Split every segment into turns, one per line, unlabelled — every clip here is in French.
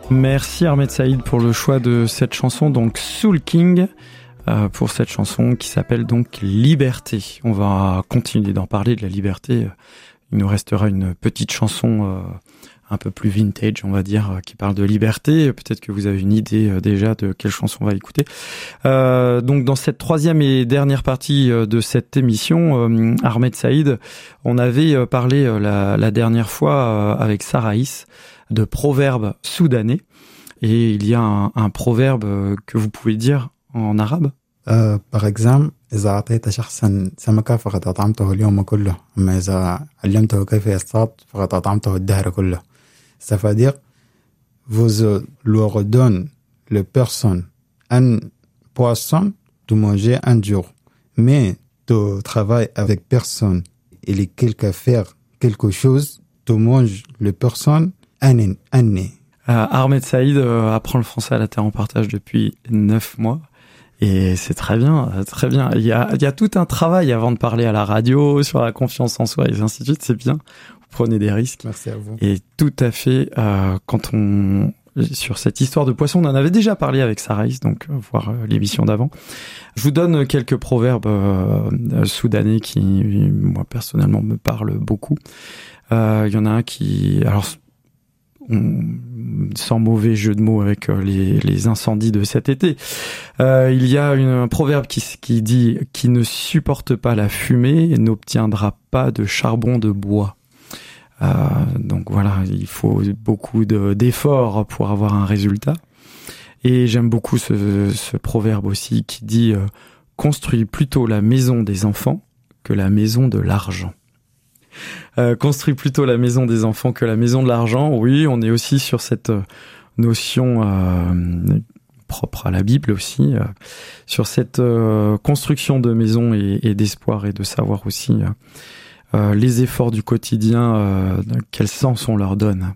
Merci Ahmed Saïd pour le choix de cette chanson, donc Soul King, pour cette chanson qui s'appelle donc Liberté. On va continuer d'en parler de la liberté. Il nous restera une petite chanson un peu plus vintage, on va dire, qui parle de liberté. Peut-être que vous avez une idée déjà de quelle chanson on va écouter. Donc dans cette troisième et dernière partie de cette émission, Ahmed Saïd, on avait parlé la dernière fois avec Saraïs de proverbes soudanais. Et il y a un proverbe que vous pouvez dire en arabe.
Par exemple, إذا أعطيت شخصا سمكة فقد أطعمته اليوم كله أما إذا علمته كيف يصطاد فقد أطعمته الدهر كله. Ça veut dire, vous leur donnez la personne un poisson de manger un jour, mais tu travailles avec personne, il est quelque faire quelque chose, tu manges la personne un année.
Ahmed Saïd apprend le français à la Terre en partage depuis 9 mois. Et c'est très bien, très bien. Il y a tout un travail avant de parler à la radio, sur la confiance en soi et ainsi de suite. C'est bien. Vous prenez des risques.
Merci à vous.
Et tout à fait, sur cette histoire de poisson, on en avait déjà parlé avec Saraïs, donc, voir l'émission d'avant. Je vous donne quelques proverbes, soudanais qui, moi, personnellement, me parlent beaucoup. Il y en a un qui, alors, sans mauvais jeu de mots avec les incendies de cet été. Il y a un proverbe qui dit « Qui ne supporte pas la fumée n'obtiendra pas de charbon de bois ». Donc voilà, il faut beaucoup d'efforts pour avoir un résultat. Et j'aime beaucoup ce proverbe aussi qui dit « Construis plutôt la maison des enfants que la maison de l'argent ». Construis plutôt la maison des enfants que la maison de l'argent. Oui, on est aussi sur cette notion propre à la Bible aussi, sur cette construction de maison et d'espoir et de savoir aussi les efforts du quotidien, quel sens on leur donne.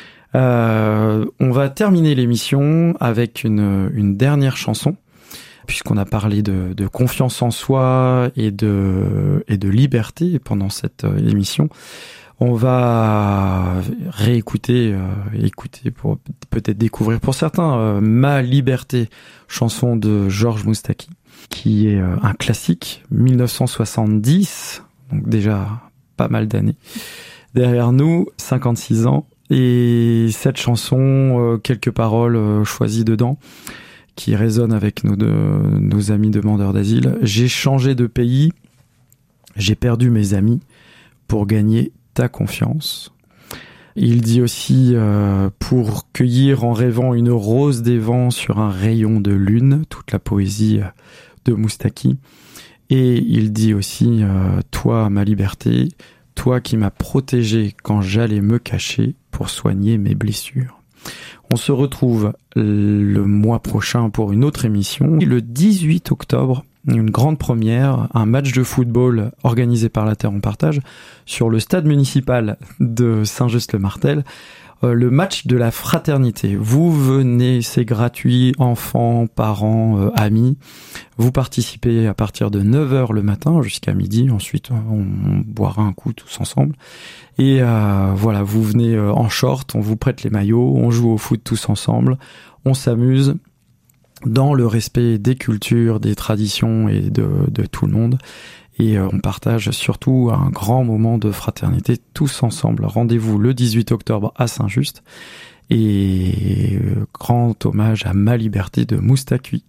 On va terminer l'émission avec une dernière chanson, puisqu'on a parlé de confiance en soi et de liberté pendant cette émission. On va réécouter, écouter pour peut-être découvrir pour certains Ma Liberté, chanson de Georges Moustaki, qui est un classique, 1970, donc déjà pas mal d'années derrière nous, 56 ans, et cette chanson, quelques paroles choisies dedans, qui résonne avec nos amis demandeurs d'asile. J'ai changé de pays, j'ai perdu mes amis pour gagner ta confiance. Il dit aussi pour cueillir en rêvant une rose des vents sur un rayon de lune, toute la poésie de Moustaki. Et il dit aussi toi ma liberté, toi qui m'as protégé quand j'allais me cacher pour soigner mes blessures. On se retrouve le mois prochain pour une autre émission. Le 18 octobre, une grande première, un match de football organisé par la Terre en partage sur le stade municipal de Saint-Just-le-Martel. Le match de la fraternité. Vous venez, c'est gratuit, enfants, parents, amis. Vous participez à partir de 9h le matin jusqu'à midi. Ensuite, on boira un coup tous ensemble. Et voilà, vous venez en short, on vous prête les maillots, on joue au foot tous ensemble, on s'amuse dans le respect des cultures, des traditions et de tout le monde. Et on partage surtout un grand moment de fraternité tous ensemble. Rendez-vous le 18 octobre à Saint-Just. Et grand hommage à Ma Liberté de Moustaki.